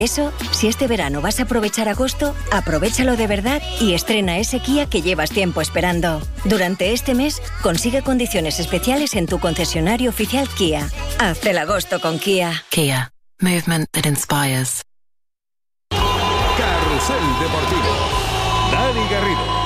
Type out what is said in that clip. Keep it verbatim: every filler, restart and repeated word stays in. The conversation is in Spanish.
Eso, si este verano vas a aprovechar agosto, aprovéchalo de verdad y estrena ese Kia que llevas tiempo esperando. Durante este mes, consigue condiciones especiales en tu concesionario oficial Kia. Haz el agosto con Kia. Kia. Movement that inspires. Carrusel Deportivo. Dani Garrido.